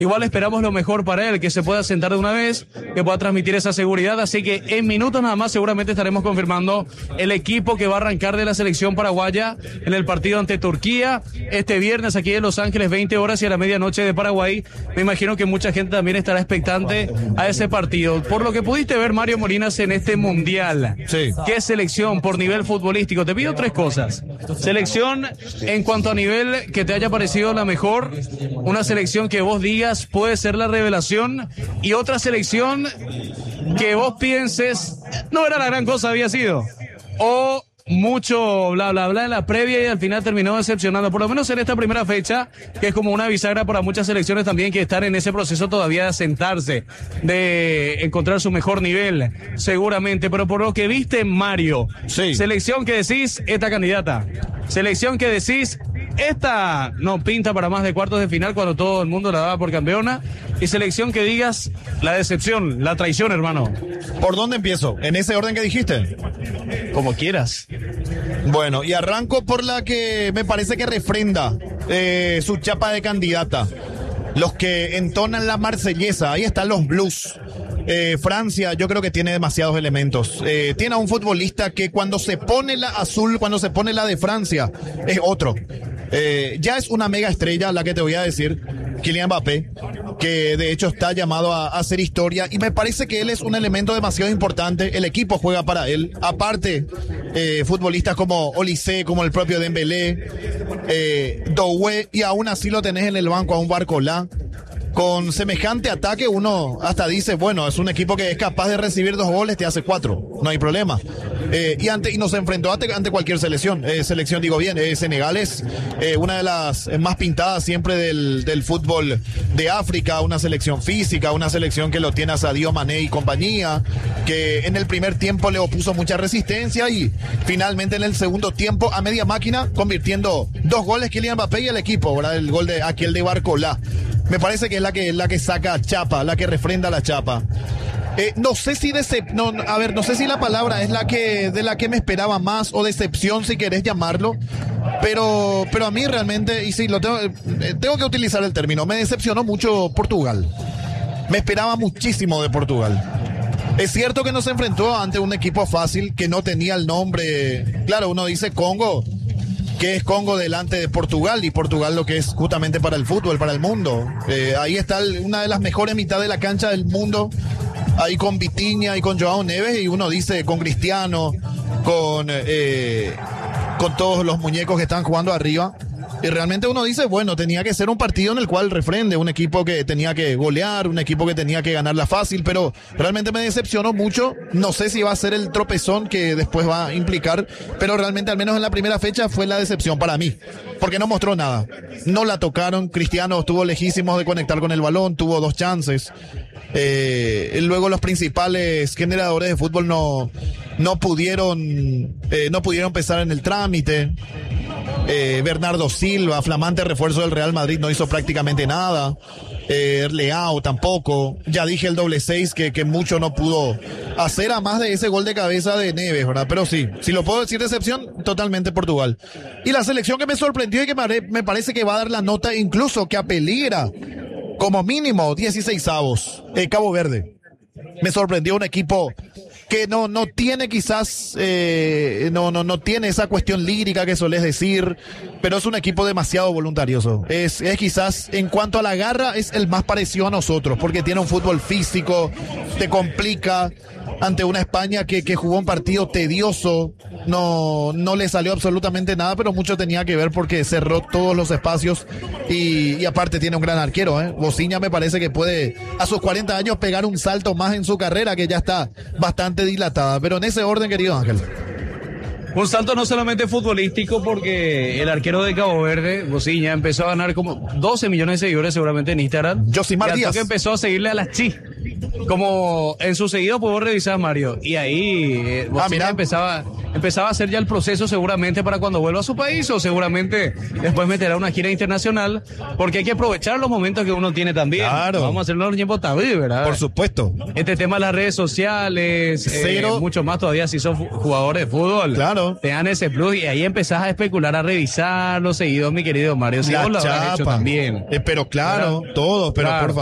Igual esperamos lo mejor para él, que se pueda sentar de una vez, que pueda transmitir esa seguridad, así que en minutos nada más seguramente estaremos confirmando el equipo que va a arrancar de la selección paraguaya en el partido ante Turquía este viernes aquí en Los Ángeles, 20 horas y a la medianoche de Paraguay. Me imagino que mucha gente también estará expectante a ese partido. Por lo que pudiste ver, Mario Molinas, en este mundial, Sí. ¿qué selección por nivel futbolístico? Te pido tres cosas. Selección en cuanto a nivel que te haya parecido la mejor, una selección que vos digas puede ser la revelación, y otra selección que vos pienses no era la gran cosa, había sido, o mucho bla bla bla en la previa y al final terminó decepcionando, por lo menos en esta primera fecha, que es como una bisagra para muchas selecciones también que están en ese proceso todavía de asentarse, de encontrar su mejor nivel, seguramente. Pero por lo que viste, Mario, Sí. selección que decís, esta candidata, selección que decís, esta no pinta para más de cuartos de final cuando todo el mundo la daba por campeona, y selección que digas, la decepción, la traición, hermano. ¿Por dónde empiezo? ¿En ese orden que dijiste? Como quieras. Bueno, y arranco por la que me parece que refrenda su chapa de candidata. Los que entonan la marsellesa, ahí están los blues. Francia, yo creo que tiene demasiados elementos. Tiene a un futbolista que cuando se pone la azul, cuando se pone la de Francia, es otro. Ya es una mega estrella la que te voy a decir, Kylian Mbappé, que de hecho está llamado a hacer historia, y me parece que él es un elemento demasiado importante. El equipo juega para él. Aparte, futbolistas como Olise, como el propio Dembélé, Doué, y aún así lo tenés en el banco a un Barcola. Con semejante ataque uno hasta dice, bueno, es un equipo que es capaz de recibir 2 goles, te hace 4, no hay problema. Y nos enfrentó ante cualquier selección. Senegal es una de las más pintadas siempre del fútbol de África, una selección física, una selección que lo tiene a Sadio Mané y compañía, que en el primer tiempo le opuso mucha resistencia y finalmente en el segundo tiempo a media máquina convirtiendo 2 goles Kylian Mbappé y el equipo, ¿verdad? El gol de aquel de Barcola. Me parece que es la que saca chapa, la que refrenda la chapa. No sé si no sé si la palabra es de la que me esperaba más, o decepción, si querés llamarlo, pero a mí realmente, y sí, tengo que utilizar el término, me decepcionó mucho Portugal. Me esperaba muchísimo de Portugal. Es cierto que nos enfrentó ante un equipo fácil que no tenía el nombre. Claro, uno dice Congo, que es Congo delante de Portugal, y Portugal lo que es justamente para el fútbol, para el mundo. Ahí está una de las mejores mitades de la cancha del mundo, ahí con Vitinha y con Joao Neves, y uno dice con Cristiano, con todos los muñecos que están jugando arriba. Y realmente uno dice, bueno, tenía que ser un partido en el cual refrende, un equipo que tenía que golear, un equipo que tenía que ganarla fácil, pero realmente me decepcionó mucho. No sé si va a ser el tropezón que después va a implicar, pero realmente al menos en la primera fecha fue la decepción para mí, porque no mostró nada. No la tocaron, Cristiano estuvo lejísimos de conectar con el balón, tuvo 2 chances. Luego los principales generadores de fútbol no pudieron empezar en el trámite. Bernardo Silva, flamante refuerzo del Real Madrid, no hizo prácticamente nada. Leao tampoco. Ya dije el doble 6 que mucho no pudo hacer, a más de ese gol de cabeza de Neves, ¿verdad? Pero sí, si lo puedo decir decepción, totalmente Portugal. Y la selección que me sorprendió y que me parece que va a dar la nota, incluso que apeligra como mínimo 16avos, Cabo Verde. Me sorprendió un equipo que no tiene quizás, no tiene esa cuestión lírica que solés decir, pero es un equipo demasiado voluntarioso. Es quizás, en cuanto a la garra, es el más parecido a nosotros, porque tiene un fútbol físico, te complica ante una España que jugó un partido tedioso, no le salió absolutamente nada, pero mucho tenía que ver porque cerró todos los espacios y aparte tiene un gran arquero, Bosinha me parece que puede a sus 40 años pegar un salto más en su carrera, que ya está bastante dilatada, pero en ese orden, querido Ángel. Un salto no solamente futbolístico, porque el arquero de Cabo Verde, Bosinha, empezó a ganar como 12 millones de seguidores seguramente en Instagram. Josimar Díaz. Que empezó a seguirle a las como en su seguido puedo revisar, Mario, y ahí mira. empezaba a hacer ya el proceso seguramente para cuando vuelva a su país, o seguramente después meterá una gira internacional, porque hay que aprovechar los momentos que uno tiene también. Claro. Vamos a hacerlo en tiempo tabú, ¿verdad? Por supuesto. Este tema de las redes sociales, Cero. mucho más todavía si sos jugadores de fútbol. Claro. Te dan ese plus y ahí empezás a especular, a revisar los seguidos, mi querido Mario. Si La vos lo habrás hecho chapa. también. Pero claro, todo, pero Claro. por favor.